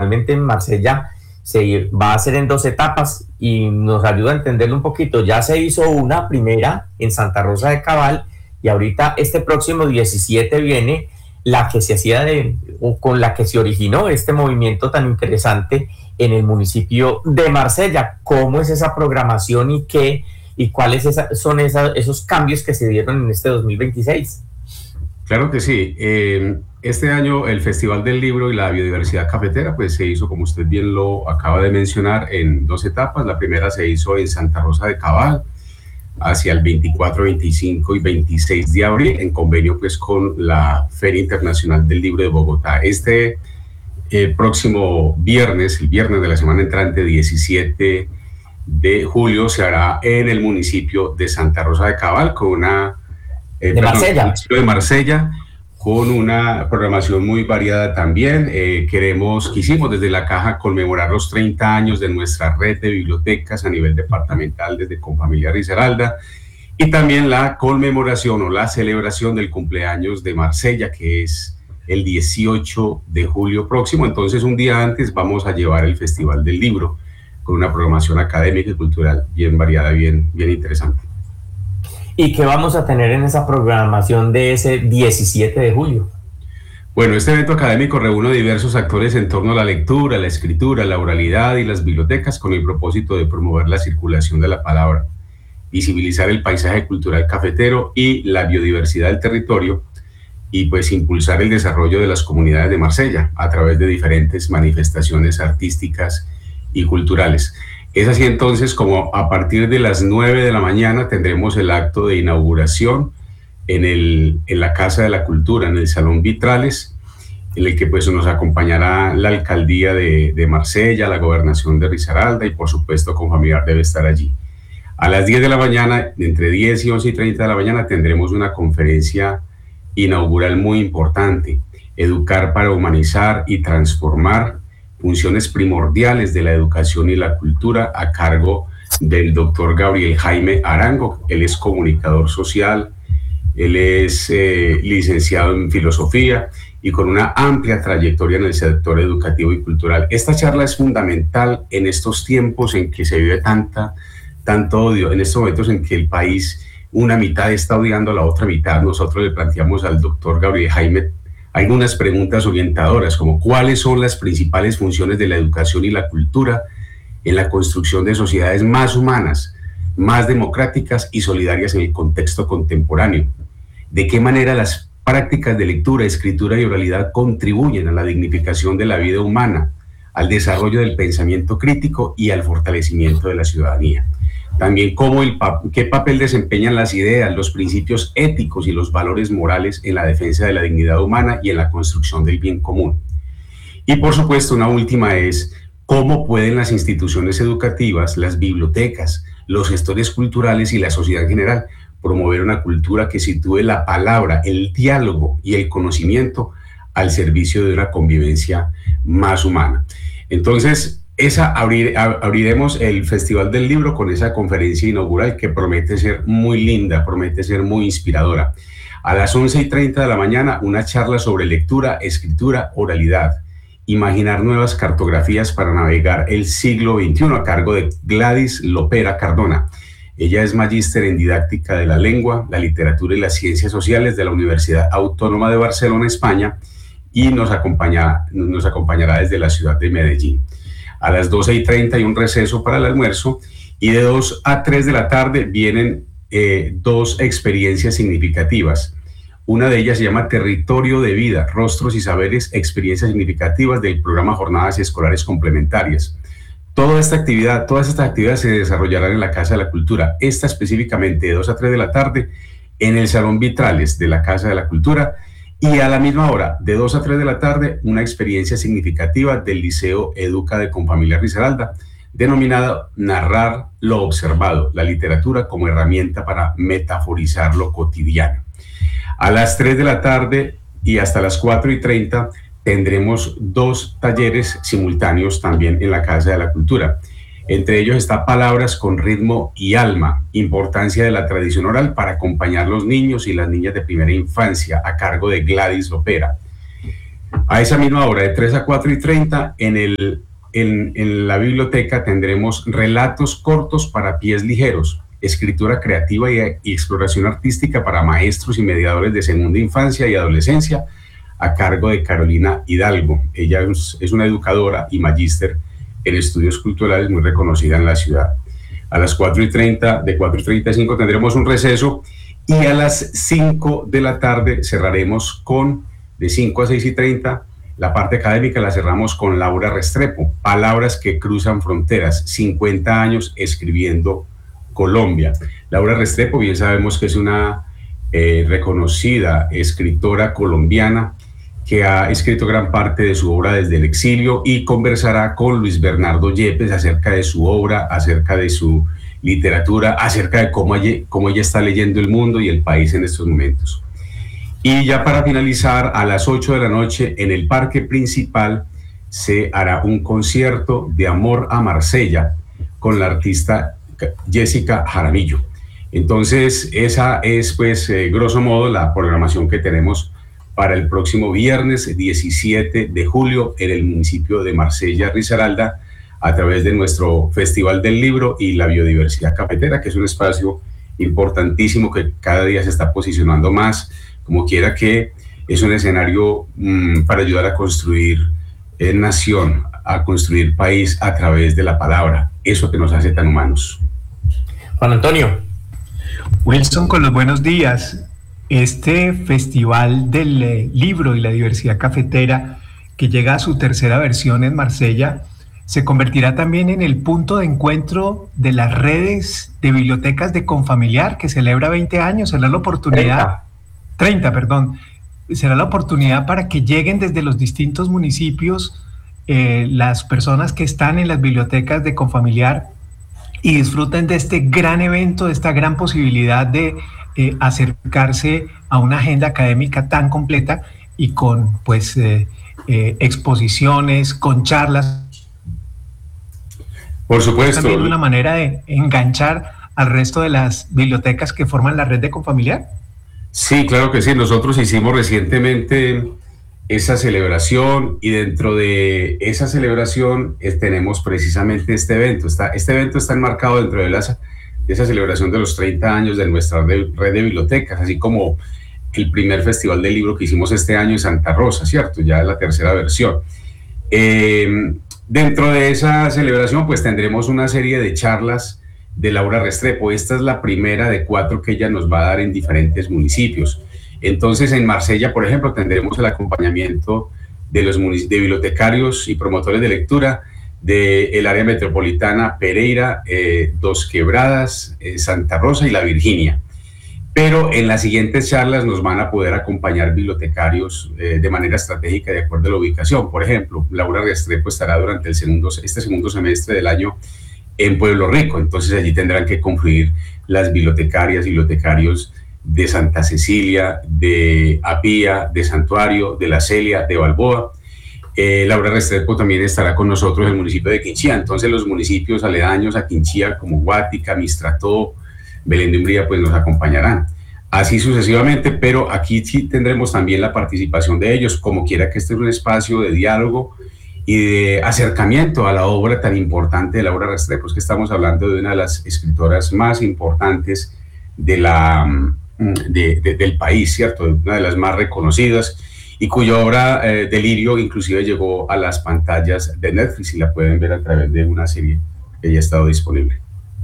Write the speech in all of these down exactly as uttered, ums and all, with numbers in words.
tradicionalmente en Marsella se va a hacer en dos etapas y nos ayuda a entenderlo un poquito. Ya se hizo una primera en Santa Rosa de Cabal y ahorita este próximo diecisiete viene la que se hacía de, o con la que se originó este movimiento tan interesante en el municipio de Marsella. ¿Cómo es esa programación y qué y cuáles esa, son esa, esos cambios que se dieron en este dos mil veintiséis? Claro que sí. Eh, este año el Festival del Libro y la Biodiversidad Cafetera pues se hizo, como usted bien lo acaba de mencionar, en dos etapas. La primera se hizo en Santa Rosa de Cabal hacia el veinticuatro, veinticinco y veintiséis de abril, en convenio pues con la Feria Internacional del Libro de Bogotá. Este eh, próximo viernes, el viernes de la semana entrante, diecisiete de julio, se hará en el municipio de Santa Rosa de Cabal, con una Eh, De perdón, Marsella. municipio de Marsella, con una programación muy variada también. Eh, queremos, quisimos desde la Caja conmemorar los treinta años de nuestra red de bibliotecas a nivel departamental desde Confamiliar Risaralda, y también la conmemoración o la celebración del cumpleaños de Marsella, que es el dieciocho de julio próximo. Entonces, un día antes vamos a llevar el Festival del Libro con una programación académica y cultural bien variada, bien, bien interesante. ¿Y qué vamos a tener en esa programación de ese diecisiete de julio? Bueno, este evento académico reúne a diversos actores en torno a la lectura, la escritura, la oralidad y las bibliotecas, con el propósito de promover la circulación de la palabra, visibilizar el paisaje cultural cafetero y la biodiversidad del territorio, y pues impulsar el desarrollo de las comunidades de Marsella a través de diferentes manifestaciones artísticas y culturales. Es así entonces como a partir de las nueve de la mañana tendremos el acto de inauguración en, el, en la Casa de la Cultura, en el Salón Vitrales, en el que pues nos acompañará la Alcaldía de, de Marsella, la Gobernación de Risaralda y por supuesto Confamiliar debe estar allí. A las diez de la mañana, entre diez y once y treinta de la mañana, tendremos una conferencia inaugural muy importante, Educar para Humanizar y Transformar, funciones primordiales de la educación y la cultura, a cargo del doctor Gabriel Jaime Arango. Él es comunicador social, él es eh, licenciado en filosofía y con una amplia trayectoria en el sector educativo y cultural. Esta charla es fundamental en estos tiempos en que se vive tanta, tanto odio, en estos momentos en que el país, una mitad está odiando a la otra mitad. Nosotros le planteamos al doctor Gabriel Jaime algunas preguntas orientadoras, como cuáles son las principales funciones de la educación y la cultura en la construcción de sociedades más humanas, más democráticas y solidarias en el contexto contemporáneo. De qué manera las prácticas de lectura, escritura y oralidad contribuyen a la dignificación de la vida humana, al desarrollo del pensamiento crítico y al fortalecimiento de la ciudadanía. También cómo el, qué papel desempeñan las ideas, los principios éticos y los valores morales en la defensa de la dignidad humana y en la construcción del bien común. Y por supuesto, una última es cómo pueden las instituciones educativas, las bibliotecas, los gestores culturales y la sociedad en general promover una cultura que sitúe la palabra, el diálogo y el conocimiento al servicio de una convivencia más humana. Entonces, esa abrir, abriremos el Festival del Libro con esa conferencia inaugural que promete ser muy linda, promete ser muy inspiradora. A las once y treinta de la mañana, una charla sobre lectura, escritura, oralidad. Imaginar nuevas cartografías para navegar el siglo veintiuno, a cargo de Gladys Lopera Cardona. Ella es magíster en didáctica de la lengua, la literatura y las ciencias sociales de la Universidad Autónoma de Barcelona, España, y nos, acompaña, nos acompañará desde la ciudad de Medellín. A las doce y treinta hay un receso para el almuerzo, y de dos a tres de la tarde vienen eh, dos experiencias significativas. Una de ellas se llama Territorio de Vida, Rostros y Saberes, Experiencias Significativas del programa Jornadas Escolares Complementarias. Toda esta actividad, todas estas actividades se desarrollarán en la Casa de la Cultura, esta específicamente de dos a tres de la tarde en el Salón Vitrales de la Casa de la Cultura, y a la misma hora, de dos a tres de la tarde, una experiencia significativa del Liceo Educa de Confamiliar Risaralda, denominada Narrar lo Observado, la literatura como herramienta para metaforizar lo cotidiano. A las tres de la tarde y hasta las cuatro y treinta tendremos dos talleres simultáneos también en la Casa de la Cultura. Entre ellos está Palabras con ritmo y alma, importancia de la tradición oral para acompañar a los niños y las niñas de primera infancia, a cargo de Gladys Lopera. A esa misma hora, de tres a cuatro y treinta, en, el, en, en la biblioteca tendremos relatos cortos para pies ligeros, escritura creativa y, y exploración artística para maestros y mediadores de segunda infancia y adolescencia, a cargo de Carolina Hidalgo. Ella es, es una educadora y magíster en estudios culturales muy reconocida en la ciudad. A las cuatro y treinta, de cuatro y treinta y cinco tendremos un receso, y a las cinco de la tarde cerraremos con, de cinco a seis y treinta, la parte académica la cerramos con Laura Restrepo, Palabras que cruzan fronteras, cincuenta años escribiendo Colombia. Laura Restrepo, bien sabemos que es una eh, reconocida escritora colombiana que ha escrito gran parte de su obra desde el exilio, y conversará con Luis Bernardo Yepes acerca de su obra, acerca de su literatura, acerca de cómo ella, cómo ella está leyendo el mundo y el país en estos momentos. Y ya para finalizar, a las ocho de la noche en el parque principal se hará un concierto de Amor a Marsella con la artista Jessica Jaramillo. Entonces esa es, pues, eh, grosso modo la programación que tenemos para el próximo viernes diecisiete de julio en el municipio de Marsella, Risaralda, a través de nuestro Festival del Libro y la Biodiversidad Cafetera, que es un espacio importantísimo que cada día se está posicionando más, como quiera que es un escenario mmm, para ayudar a construir eh, nación, a construir país a través de la palabra, eso que nos hace tan humanos. Juan Antonio. Wilson, con los buenos días. Este Festival del eh, Libro y la Diversidad Cafetera, que llega a su tercera versión en Marsella, se convertirá también en el punto de encuentro de las redes de bibliotecas de Confamiliar, que celebra veinte años. Será la oportunidad, treinta, treinta, perdón, será la oportunidad para que lleguen desde los distintos municipios eh, las personas que están en las bibliotecas de Confamiliar y disfruten de este gran evento, de esta gran posibilidad de eh, acercarse a una agenda académica tan completa y con pues eh, eh, exposiciones, con charlas. Por supuesto. También una manera de enganchar al resto de las bibliotecas que forman la red de Confamiliar. Sí, claro que sí. Nosotros hicimos recientemente esa celebración, y dentro de esa celebración eh, tenemos precisamente este evento. Está, este evento está enmarcado dentro de, las, de esa celebración de los treinta años de nuestra red, red de bibliotecas, así como el primer festival del libro que hicimos este año en Santa Rosa, ¿cierto? Ya es la tercera versión. Eh, dentro de esa celebración pues tendremos una serie de charlas de Laura Restrepo. Esta es la primera de cuatro que ella nos va a dar en diferentes municipios. Entonces, en Marsella, por ejemplo, tendremos el acompañamiento de los de bibliotecarios y promotores de lectura del área metropolitana Pereira, eh, Dos Quebradas, eh, Santa Rosa y La Virginia. Pero en las siguientes charlas nos van a poder acompañar bibliotecarios eh, de manera estratégica de acuerdo a la ubicación. Por ejemplo, Laura Restrepo estará durante el segundo, este segundo semestre del año en Pueblo Rico. Entonces allí tendrán que confluir las bibliotecarias y bibliotecarios de Santa Cecilia, de Apía, de Santuario, de La Celia, de Balboa. Eh, Laura Restrepo también estará con nosotros en el municipio de Quinchía. Entonces los municipios aledaños a Quinchía como Guática, Mistrató, Belén de Umbría pues nos acompañarán. Así sucesivamente, pero aquí sí tendremos también la participación de ellos, como quiera que este es un espacio de diálogo y de acercamiento a la obra tan importante de Laura Restrepo. Es que estamos hablando de una de las escritoras más importantes de la... De, de, del país, ¿cierto? Una de las más reconocidas y cuya obra eh, Delirio inclusive llegó a las pantallas de Netflix y la pueden ver a través de una serie que ya ha estado disponible.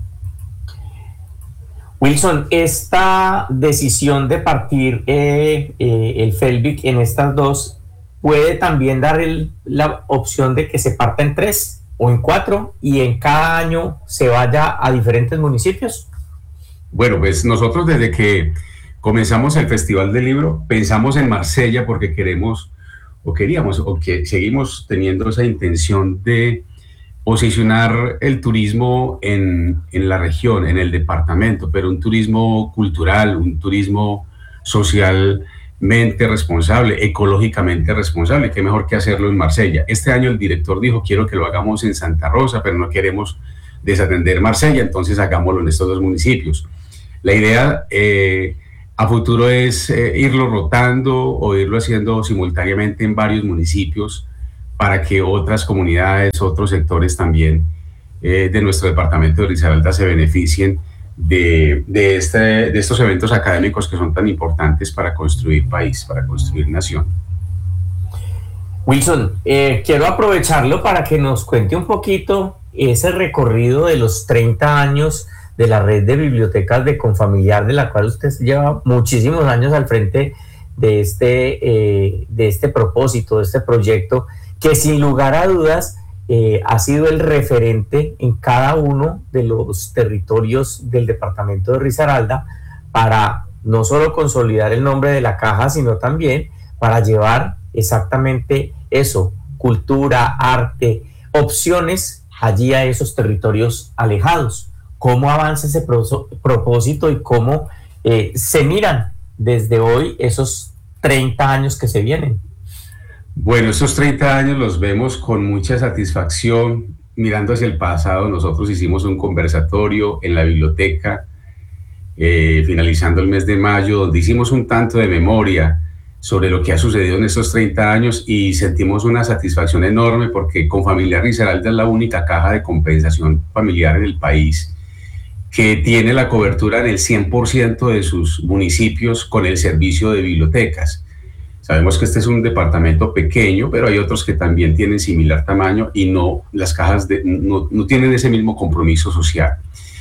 Wilson, esta decisión de partir eh, eh, el Felbic en estas dos puede también dar el, la opción de que se parta en tres o en cuatro y en cada año se vaya a diferentes municipios. Bueno, pues nosotros desde que comenzamos el Festival del Libro pensamos en Marsella porque queremos o queríamos o que seguimos teniendo esa intención de posicionar el turismo en, en la región, en el departamento, pero un turismo cultural, un turismo socialmente responsable, ecológicamente responsable. Qué mejor que hacerlo en Marsella. Este año el director dijo, quiero que lo hagamos en Santa Rosa, pero no queremos desatender Marsella, entonces hagámoslo en estos dos municipios. La idea eh, A futuro es eh, irlo rotando o irlo haciendo simultáneamente en varios municipios para que otras comunidades, otros sectores también eh, de nuestro departamento de Risaralda se beneficien de, de, este, de estos eventos académicos que son tan importantes para construir país, para construir nación. Wilson, eh, quiero aprovecharlo para que nos cuente un poquito ese recorrido de los treinta años de la red de bibliotecas de Confamiliar, de la cual usted lleva muchísimos años al frente de este, eh, de este propósito, de este proyecto, que sin lugar a dudas eh, ha sido el referente en cada uno de los territorios del departamento de Risaralda para no solo consolidar el nombre de la caja, sino también para llevar exactamente eso, cultura, arte, opciones allí a esos territorios alejados. ¿Cómo avanza ese pro- propósito y cómo eh, se miran desde hoy esos treinta años que se vienen? Bueno, estos treinta años los vemos con mucha satisfacción. Mirando hacia el pasado, nosotros hicimos un conversatorio en la biblioteca, eh, finalizando el mes de mayo, donde hicimos un tanto de memoria sobre lo que ha sucedido en estos treinta años y sentimos una satisfacción enorme porque Confamiliar Risaralda es la única caja de compensación familiar en el país que tiene la cobertura en el cien por ciento de sus municipios con el servicio de bibliotecas. Sabemos que este es un departamento pequeño, pero hay otros que también tienen similar tamaño y no, las cajas de, no, no tienen ese mismo compromiso social.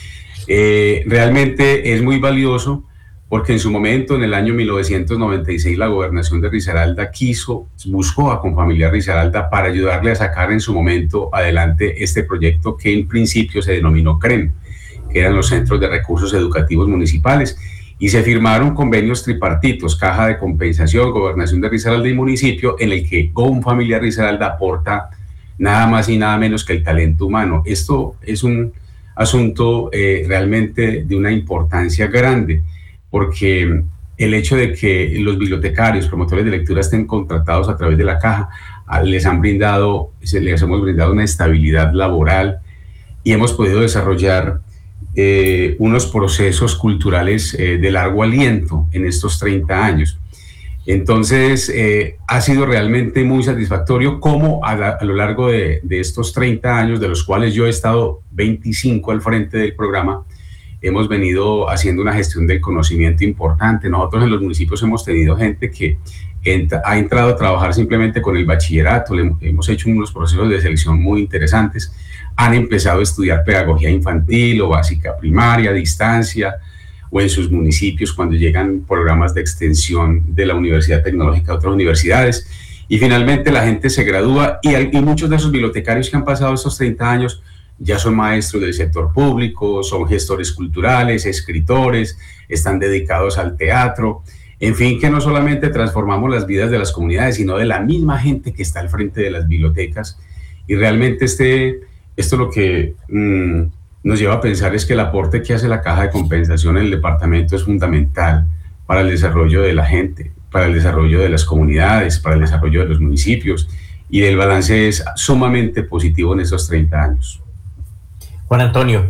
Eh, realmente es muy valioso porque en su momento, en el año mil novecientos noventa y seis, la gobernación de Risaralda quiso, buscó a Confamiliar Risaralda para ayudarle a sacar en su momento adelante este proyecto que en principio se denominó CREM, que eran los Centros de Recursos Educativos Municipales, y se firmaron convenios tripartitos, Caja de Compensación, Gobernación de Risaralda y Municipio, en el que Confamiliar Risaralda aporta nada más y nada menos que el talento humano. Esto es un asunto eh, realmente de una importancia grande, porque el hecho de que los bibliotecarios, promotores de lectura estén contratados a través de la caja, les han brindado, les hemos brindado una estabilidad laboral y hemos podido desarrollar eh, unos procesos culturales eh, de largo aliento en estos treinta años. Entonces, eh, ha sido realmente muy satisfactorio cómo a, la, a lo largo de, de estos treinta años, de los cuales yo he estado veinticinco al frente del programa, hemos venido haciendo una gestión del conocimiento importante. Nosotros en los municipios hemos tenido gente que entra, ha entrado a trabajar simplemente con el bachillerato, le, hemos hecho unos procesos de selección muy interesantes, han empezado a estudiar pedagogía infantil o básica primaria, a distancia, o en sus municipios cuando llegan programas de extensión de la Universidad Tecnológica a otras universidades, y finalmente la gente se gradúa y, y muchos de esos bibliotecarios que han pasado estos treinta años ya son maestros del sector público, son gestores culturales, escritores, están dedicados al teatro, en fin, que no solamente transformamos las vidas de las comunidades, sino de la misma gente que está al frente de las bibliotecas. Y realmente este, esto lo que mmm, nos lleva a pensar es que el aporte que hace la Caja de Compensación en el departamento es fundamental para el desarrollo de la gente, para el desarrollo de las comunidades, para el desarrollo de los municipios, y el balance es sumamente positivo en estos treinta años. Juan Antonio.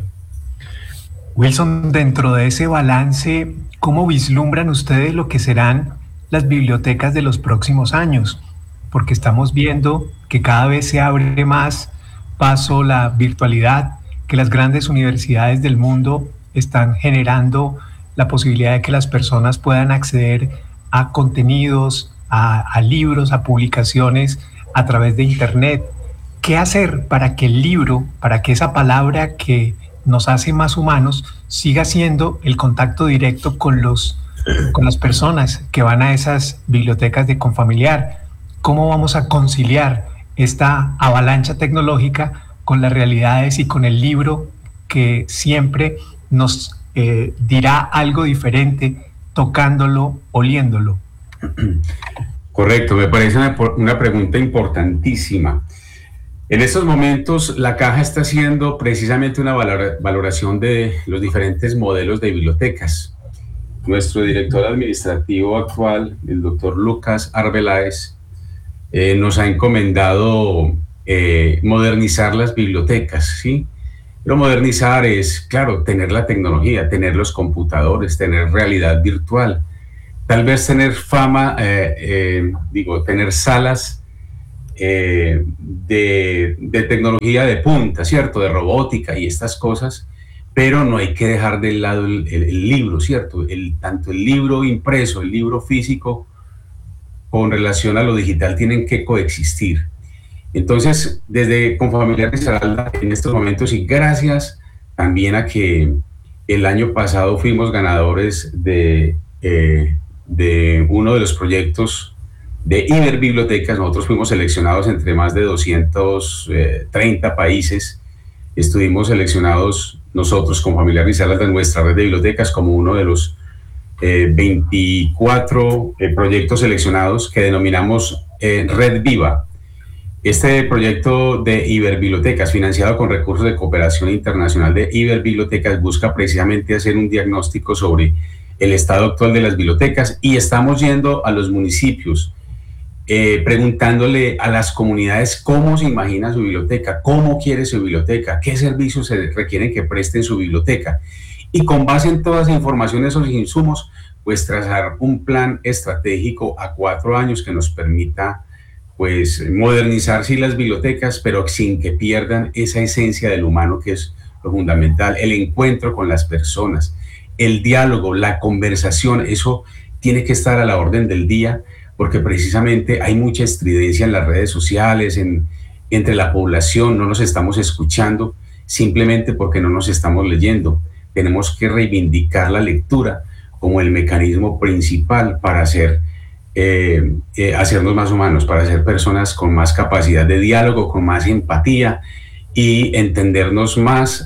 Wilson, dentro de ese balance, ¿cómo vislumbran ustedes lo que serán las bibliotecas de los próximos años? Porque estamos viendo que cada vez se abre más paso la virtualidad, que las grandes universidades del mundo están generando la posibilidad de que las personas puedan acceder a contenidos, a, a libros, a publicaciones a través de Internet. ¿Qué hacer para que el libro, para que esa palabra que nos hace más humanos, siga siendo el contacto directo con, los, con las personas que van a esas bibliotecas de Confamiliar? ¿Cómo vamos a conciliar esta avalancha tecnológica con las realidades y con el libro que siempre nos eh, dirá algo diferente, tocándolo, oliéndolo? Correcto, me parece una, una pregunta importantísima. En estos momentos, la Caja está haciendo precisamente una valoración de los diferentes modelos de bibliotecas. Nuestro director administrativo actual, el doctor Lucas Arbeláez, eh, nos ha encomendado eh, modernizar las bibliotecas, ¿sí? Pero modernizar es, claro, tener la tecnología, tener los computadores, tener realidad virtual, tal vez tener fama, eh, eh, digo, tener salas eh, de, de tecnología de punta, ¿cierto? De robótica y estas cosas, pero no hay que dejar de lado el, el, el libro, ¿cierto? El, tanto el libro impreso, el libro físico, con relación a lo digital, tienen que coexistir. Entonces, desde Confamiliar Risaralda, en estos momentos, y gracias también a que el año pasado fuimos ganadores de, eh, de uno de los proyectos de Iberbibliotecas, nosotros fuimos seleccionados entre más de doscientos treinta países, estuvimos seleccionados nosotros Confamiliar Risaralda en nuestra red de bibliotecas como uno de los eh, veinticuatro eh, proyectos seleccionados que denominamos eh, Red Viva. Este proyecto de Iberbibliotecas, financiado con recursos de cooperación internacional de Iberbibliotecas, busca precisamente hacer un diagnóstico sobre el estado actual de las bibliotecas, y estamos yendo a los municipios, eh, preguntándole a las comunidades cómo se imagina su biblioteca, cómo quiere su biblioteca, qué servicios se requieren que preste en su biblioteca. Y con base en toda esa información, esos insumos, pues trazar un plan estratégico a cuatro años que nos permita pues modernizar sí las bibliotecas, pero sin que pierdan esa esencia del humano, que es lo fundamental, el encuentro con las personas, el diálogo, la conversación. Eso tiene que estar a la orden del día, porque precisamente hay mucha estridencia en las redes sociales, en, entre la población, no nos estamos escuchando simplemente porque no nos estamos leyendo. Tenemos que reivindicar la lectura como el mecanismo principal para hacer Eh, eh, hacernos más humanos, para ser personas con más capacidad de diálogo, con más empatía y entendernos más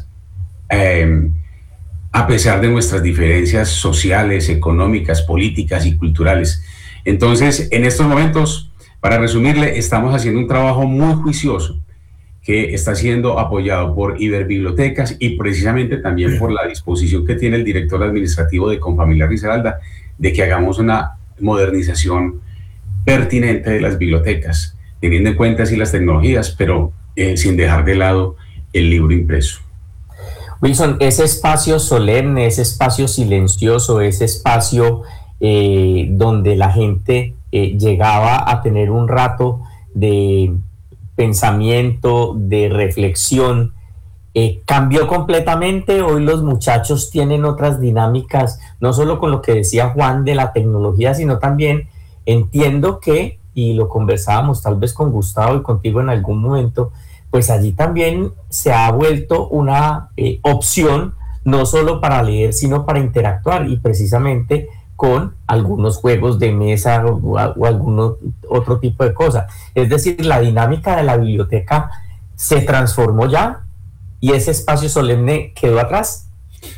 eh, a pesar de nuestras diferencias sociales, económicas, políticas y culturales. Entonces, en estos momentos, para resumirle, estamos haciendo un trabajo muy juicioso que está siendo apoyado por Iberbibliotecas y precisamente también por la disposición que tiene el director administrativo de Confamiliar Risaralda de que hagamos una modernización pertinente de las bibliotecas, teniendo en cuenta así las tecnologías, pero eh, sin dejar de lado el libro impreso. Wilson, ese espacio solemne, ese espacio silencioso, ese espacio eh, donde la gente eh, llegaba a tener un rato de pensamiento, de reflexión, Eh, cambió completamente. Hoy los muchachos tienen otras dinámicas, no solo con lo que decía Juan de la tecnología, sino también entiendo que, y lo conversábamos tal vez con Gustavo y contigo en algún momento, pues allí también se ha vuelto una eh, opción, no solo para leer, sino para interactuar, y precisamente con algunos juegos de mesa o, o algún otro tipo de cosas. Es decir, la dinámica de la biblioteca se transformó ya, ¿y ese espacio solemne quedó atrás?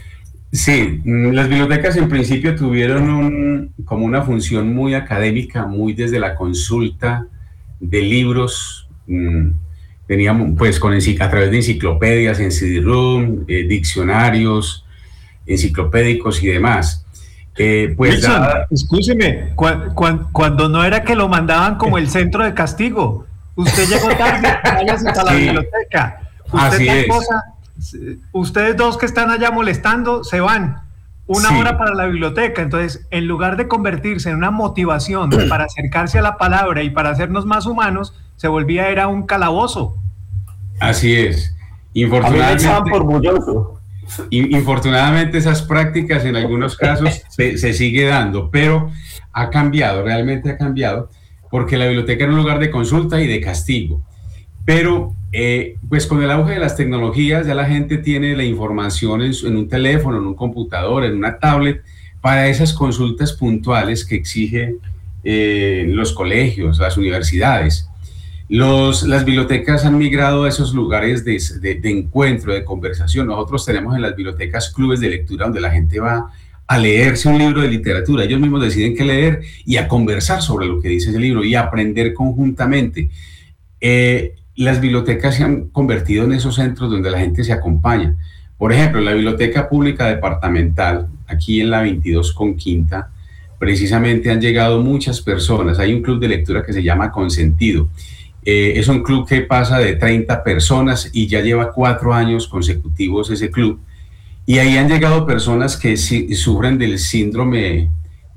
Sí, las bibliotecas en principio tuvieron un, como una función muy académica, muy desde la consulta de libros. Teníamos, pues, con, a través de enciclopedias, en C D-ROOM, eh, diccionarios enciclopédicos y demás. Eh, pues Wilson, da... escúcheme, cu cu cuando no era que lo mandaban como el centro de castigo, usted llegó tarde, váyase a la sí. biblioteca. Usted Así es. Cosa, ustedes dos que están allá molestando se van una sí. hora para la biblioteca. Entonces, en lugar de convertirse en una motivación para acercarse a la palabra y para hacernos más humanos, se volvía era un calabozo. Así es. Infortunadamente, por bulloso. Infortunadamente esas prácticas en algunos casos se, se sigue dando, pero ha cambiado, realmente ha cambiado, porque la biblioteca era un lugar de consulta y de castigo. Pero eh, pues con el auge de las tecnologías ya la gente tiene la información en, su, en un teléfono, en un computador, en una tablet, para esas consultas puntuales que exige eh, los colegios, las universidades. Los, las bibliotecas han migrado a esos lugares de, de, de encuentro, de conversación. Nosotros tenemos en las bibliotecas clubes de lectura donde la gente va a leerse un libro de literatura. Ellos mismos deciden qué leer y a conversar sobre lo que dice ese libro y a aprender conjuntamente. Eh, Las bibliotecas se han convertido en esos centros donde la gente se acompaña. Por ejemplo, la Biblioteca Pública Departamental, aquí en la veintidós con Quinta, precisamente han llegado muchas personas. Hay un club de lectura que se llama Consentido. Eh, es un club que pasa de treinta personas y ya lleva cuatro años consecutivos ese club. Y ahí han llegado personas que sí, sufren del síndrome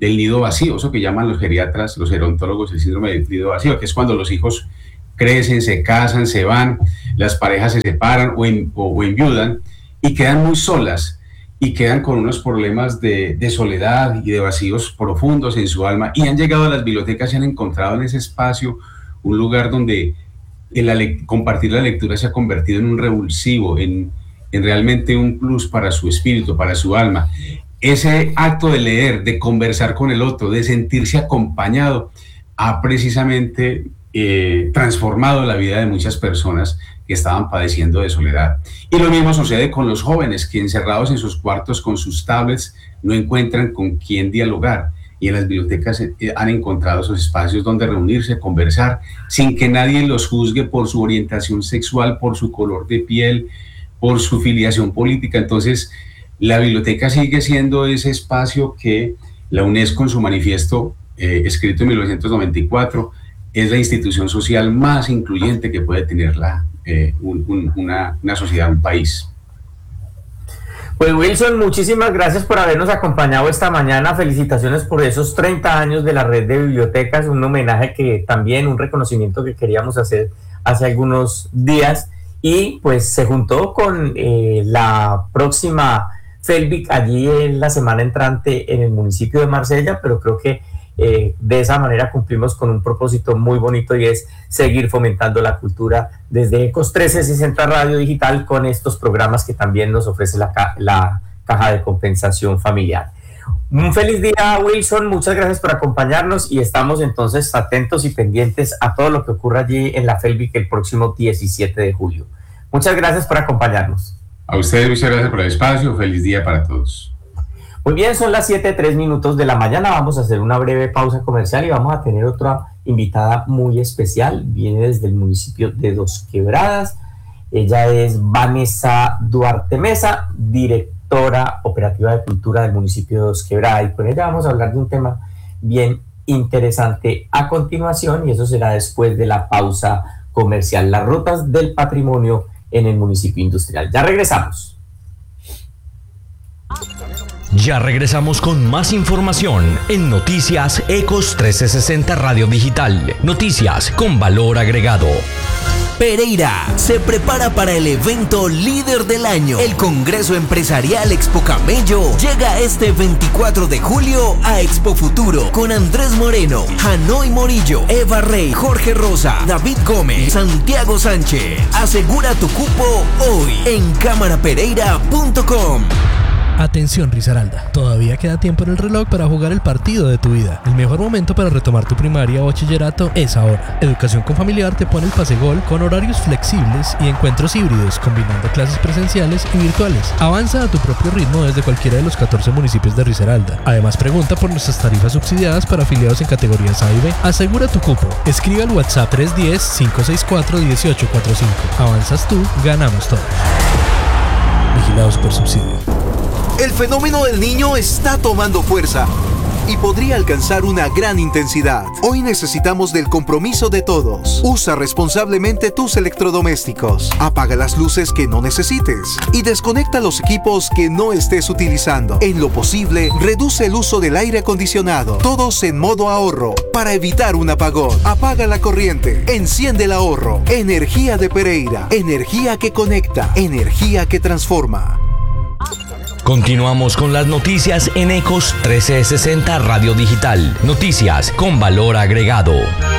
del nido vacío, eso que llaman los geriatras, los gerontólogos, el síndrome del nido vacío, que es cuando los hijos crecen, se casan, se van, las parejas se separan o, en, o, o enviudan y quedan muy solas y quedan con unos problemas de, de soledad y de vacíos profundos en su alma, y han llegado a las bibliotecas y han encontrado en ese espacio un lugar donde el, compartir la lectura se ha convertido en un revulsivo, en, en realmente un plus para su espíritu, para su alma. Ese acto de leer, de conversar con el otro, de sentirse acompañado, ha precisamente eh, transformado la vida de muchas personas que estaban padeciendo de soledad. Y lo mismo sucede con los jóvenes que, encerrados en sus cuartos con sus tablets, no encuentran con quién dialogar, y en las bibliotecas han encontrado esos espacios donde reunirse, conversar, sin que nadie los juzgue por su orientación sexual, por su color de piel, por su filiación política. Entonces, la biblioteca sigue siendo ese espacio que la UNESCO, en su manifiesto eh, escrito en mil novecientos noventa y cuatro, es la institución social más incluyente que puede tener la, eh, un, un, una, una sociedad, un país. Pues Wilson, muchísimas gracias por habernos acompañado esta mañana. Felicitaciones por esos treinta años de la red de bibliotecas, un homenaje que también, un reconocimiento que queríamos hacer hace algunos días, y pues se juntó con eh, la próxima FELBIC allí en la semana entrante en el municipio de Marsella, pero creo que Eh, de esa manera cumplimos con un propósito muy bonito, y es seguir fomentando la cultura desde Ecos trescientos sesenta Radio Digital con estos programas que también nos ofrece la, ca la Caja de Compensación Familiar. Un feliz día, Wilson, muchas gracias por acompañarnos, y estamos entonces atentos y pendientes a todo lo que ocurra allí en la FELBIC el próximo diecisiete de julio. Muchas gracias por acompañarnos. A ustedes muchas gracias por el espacio, feliz día para todos. Muy bien, son las siete, tres minutos de la mañana. Vamos a hacer una breve pausa comercial y vamos a tener otra invitada muy especial. Viene desde el municipio de Dos Quebradas. Ella es Vanessa Duarte Mesa, directora operativa de cultura del municipio de Dos Quebradas. Y con ella vamos a hablar de un tema bien interesante a continuación, y eso será después de la pausa comercial. Las rutas del patrimonio en el municipio industrial. Ya regresamos. Ya regresamos con más información en Noticias Ecos trescientos sesenta Radio Digital. Noticias con valor agregado. Pereira se prepara para el evento Líder del Año. El Congreso Empresarial Expo Camello llega este veinticuatro de julio a Expo Futuro con Andrés Moreno, Hanoi Morillo, Eva Rey, Jorge Rosa, David Gómez, Santiago Sánchez. Asegura tu cupo hoy en cámara pereira punto com. Atención Risaralda, todavía queda tiempo en el reloj para jugar el partido de tu vida. El mejor momento para retomar tu primaria o bachillerato es ahora. Educación con Familiar te pone el pase gol con horarios flexibles y encuentros híbridos, combinando clases presenciales y virtuales. Avanza a tu propio ritmo desde cualquiera de los catorce municipios de Risaralda. Además, pregunta por nuestras tarifas subsidiadas para afiliados en categorías A y B. Asegura tu cupo. Escribe al WhatsApp tres uno cero, cinco seis cuatro, uno ocho cuatro cinco. Avanzas tú, ganamos todos. Vigilados por subsidio. El fenómeno del Niño está tomando fuerza y podría alcanzar una gran intensidad. Hoy necesitamos del compromiso de todos. Usa responsablemente tus electrodomésticos. Apaga las luces que no necesites y desconecta los equipos que no estés utilizando. En lo posible, reduce el uso del aire acondicionado. Todos en modo ahorro para evitar un apagón. Apaga la corriente. Enciende el ahorro. Energía de Pereira. Energía que conecta. Energía que transforma. Continuamos con las noticias en Ecos trescientos sesenta Radio Digital. Noticias con valor agregado.